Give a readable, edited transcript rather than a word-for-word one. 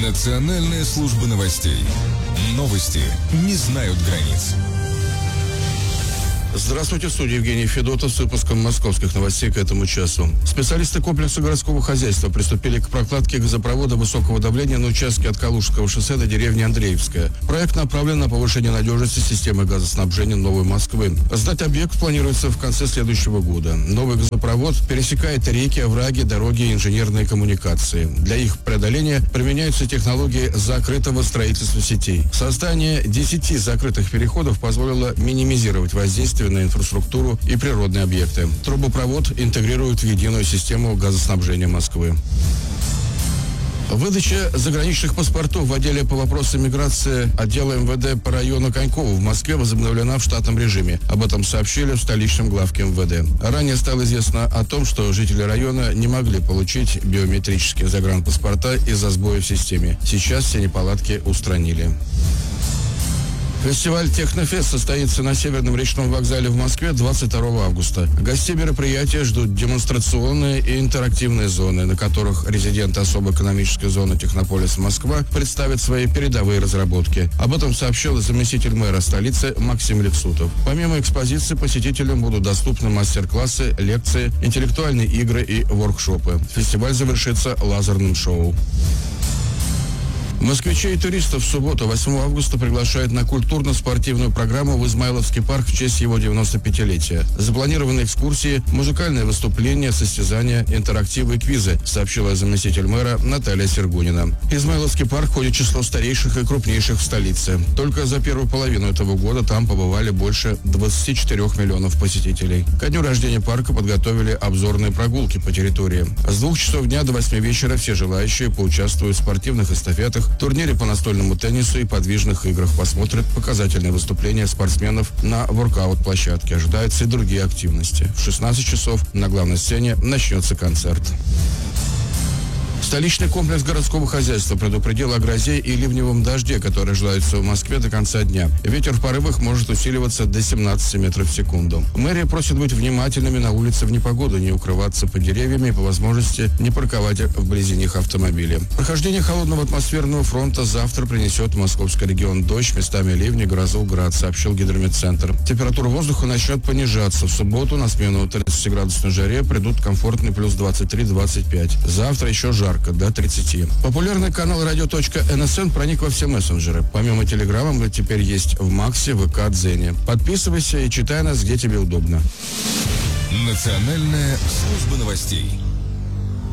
Национальная служба новостей. Новости не знают границ. Здравствуйте, в студии Евгений Федотов с выпуском московских новостей к этому часу. Специалисты комплекса городского хозяйства приступили к прокладке газопровода высокого давления на участке от Калужского шоссе до деревни Андреевская. Проект направлен на повышение надежности системы газоснабжения Новой Москвы. Сдать объект планируется в конце следующего года. Новый газопровод пересекает реки, овраги, дороги и инженерные коммуникации. Для их преодоления применяются технологии закрытого строительства сетей. Создание 10 закрытых переходов позволило минимизировать воздействие на инфраструктуру и природные объекты. Трубопровод интегрирует в единую систему газоснабжения Москвы. Выдача заграничных паспортов в отделе по вопросам миграции отдела МВД по району Коньково в Москве возобновлена в штатном режиме. Об этом сообщили в столичном главке МВД. Ранее стало известно о том, что жители района не могли получить биометрические загранпаспорта из-за сбоя в системе. Сейчас все неполадки устранили. Фестиваль «Технофест» состоится на Северном речном вокзале в Москве 22 августа. Гостей мероприятия ждут демонстрационные и интерактивные зоны, на которых резиденты особой экономической зоны Технополис Москва представят свои передовые разработки. Об этом сообщил заместитель мэра столицы Максим Лексутов. Помимо экспозиции, посетителям будут доступны мастер-классы, лекции, интеллектуальные игры и воркшопы. Фестиваль завершится лазерным шоу. Москвичей и туристов в субботу, 8 августа, приглашают на культурно-спортивную программу в Измайловский парк в честь его 95-летия. Запланированы экскурсии, музыкальные выступления, состязания, интерактивы и квизы, сообщила заместитель мэра Наталья Сергунина. Измайловский парк входит в число старейших и крупнейших в столице. Только за первую половину этого года там побывали больше 24 миллионов посетителей. Ко дню рождения парка подготовили обзорные прогулки по территории. С 2 часов дня до 8 вечера все желающие поучаствуют в спортивных эстафетах, турнире по настольному теннису и подвижных играх, посмотрят показательные выступления спортсменов на воркаут-площадке. Ожидаются и другие активности. В 16 часов на главной сцене начнется концерт. Столичный комплекс городского хозяйства предупредил о грозе и ливневом дожде, который ожидается в Москве до конца дня. Ветер в порывах может усиливаться до 17 метров в секунду. Мэрия просит быть внимательными на улице в непогоду, не укрываться под деревьями и по возможности не парковать вблизи них автомобили. Прохождение холодного атмосферного фронта завтра принесет в московский регион дождь, местами ливни, грозу, град, сообщил Гидрометцентр. Температура воздуха начнет понижаться. В субботу на смену 30-градусной жаре придут комфортные плюс 23-25. Завтра еще жарко, до 30. Популярный канал radio.nsn проник во все мессенджеры. Помимо телеграмма, мы теперь есть в Максе, ВК, Дзене. Подписывайся и читай нас, где тебе удобно. Национальная служба новостей.